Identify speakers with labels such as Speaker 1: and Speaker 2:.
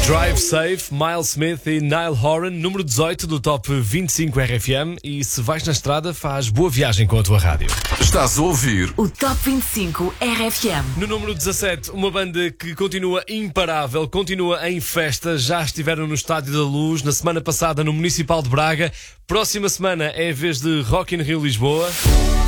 Speaker 1: Drive Safe, Miles Smith e Niall Horan, número 18 do Top 25 RFM. E se vais na estrada, faz boa viagem com a tua rádio.
Speaker 2: Estás a ouvir
Speaker 3: o Top 25 RFM.
Speaker 1: No número 17, uma banda que continua imparável, continua em festa. Já estiveram no Estádio da Luz, na semana passada no Municipal de Braga. Próxima semana é a vez de Rock in Rio Lisboa.